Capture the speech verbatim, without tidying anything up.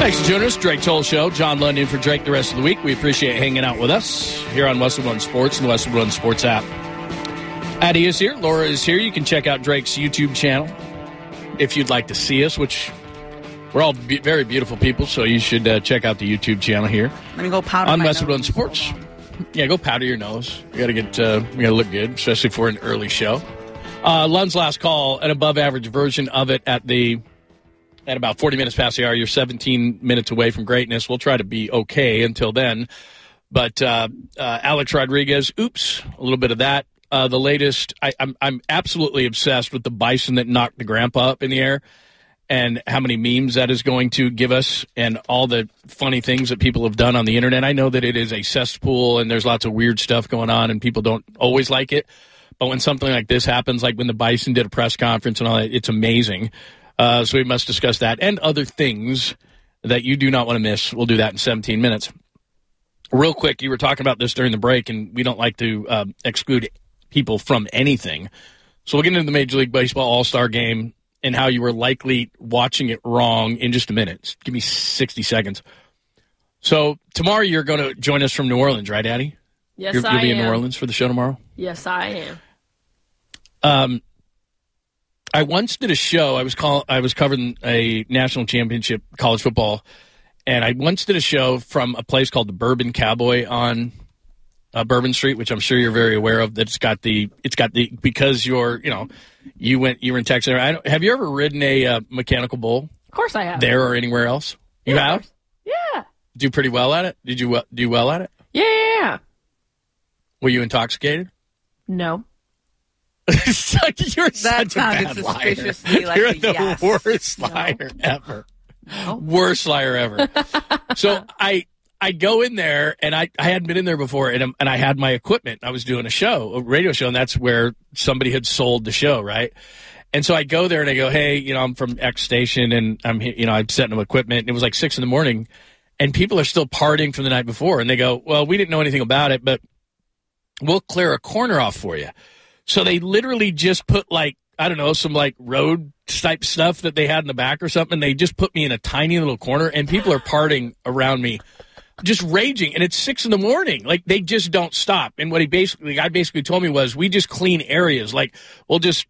Thanks for joining us. Drake Toll Show. John London for Drake the rest of the week. We appreciate hanging out with us here on Westwood One Sports and the Westwood One Sports app. Addie is here. Laura is here. You can check out Drake's YouTube channel if you'd like to see us, which we're all be- very beautiful people, so you should uh, check out the YouTube channel here. Let me go powder on my Westwood One nose. Sports. Yeah, go powder your nose. We got to get, uh, we got to look good, especially for an early show. Uh, Lund's last call, an above-average version of it at the at about forty minutes past the hour. You're seventeen minutes away from greatness. We'll try to be okay until then. But uh, uh, Alex Rodriguez, oops, a little bit of that. Uh, the latest, I, I'm I'm absolutely obsessed with the bison that knocked the grandpa up in the air and how many memes that is going to give us and all the funny things that people have done on the internet. I know that it is a cesspool and there's lots of weird stuff going on and people don't always like it. But when something like this happens, like when the Bison did a press conference and all that, it's amazing. Uh, so we must discuss that and other things that you do not want to miss. We'll do that in seventeen minutes. Real quick, you were talking about this during the break, and we don't like to um, exclude people from anything. So we'll get into the Major League Baseball All-Star Game and how you were likely watching it wrong in just a minute. Give me sixty seconds. So tomorrow you're going to join us from New Orleans, right, Addie? Yes, you're, I You'll be am. in New Orleans for the show tomorrow? Yes, I am. Um, I once did a show. I was call, I was covering a national championship college football, and I once did a show from a place called the Bourbon Cowboy on uh, Bourbon Street, which I'm sure you're very aware of. That's got the it's got the because you're you know you went you were in Texas. I don't, have you ever ridden a uh, mechanical bull? Of course, I have. There or anywhere else? You Yeah, have? Yeah. Do pretty well at it? Did you well, do well at it? Yeah. Were you intoxicated? No. You're such That a sounded bad liar. suspiciously like You're a the yes. worst No. liar ever. No. Worst liar ever. So I I go in there, and I, I hadn't been in there before, and, and I had my equipment. I was doing a show, a radio show, and that's where somebody had sold the show, right? And so I go there, and I go, hey, you know, I'm from X station, and I'm, you know, I'm setting up equipment. And it was like six in the morning, and people are still partying from the night before. And they go, well, we didn't know anything about it, but we'll clear a corner off for you. So they literally just put, like, I don't know, some, like, road type stuff that they had in the back or something. They just put me in a tiny little corner, and people are partying around me, just raging. And it's six in the morning. Like, they just don't stop. And what he basically, the guy basically told me was, we just clean areas. Like, we'll just